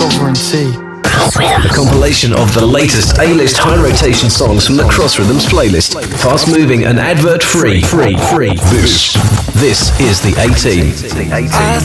sovereignty. A compilation of the latest A-list high rotation songs from the Cross Rhythms playlist. Fast moving and advert free. This is the A-Team. I